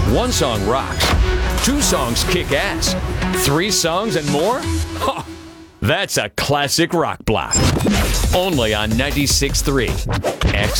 One song rocks. Two songs kick ass. Three songs and more? Oh, that's a classic rock block. Only on 96.3 X.